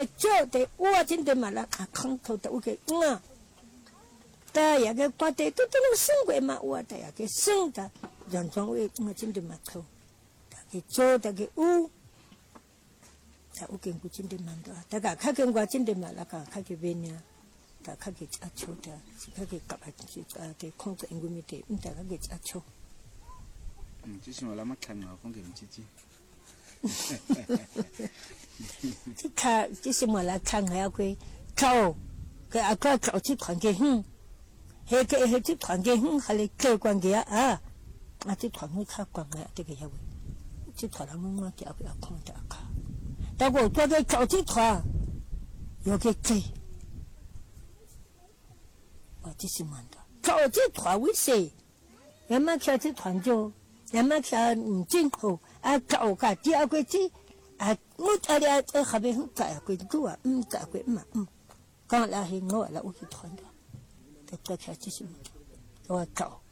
叫的我真的嘛啦啊空头的我给啊，但也个把的都能生过嘛，我的也个生的，人装为我真的嘛头，他给做的给乌。他我跟我真的蛮多，大家看跟我真的蛮那个看给别人，大家给阿秋的，看给搞的控制英国面的，大家给阿秋。 就是我那么看我风给你自己。 这看就是我来看还要会搞，给阿哥搞去团结哼，还给还去团结哼，还来搞关系啊，这团会看关系这个要为，这团他们叫不要看的看。但我觉得搞这团有个给，我这是蛮的。搞这团为谁？人们看这团就，人们看进口啊，搞个第二个这啊，我这里后边很改规矩啊，改规嘛，刚来是我来我去团的，这看这是我搞。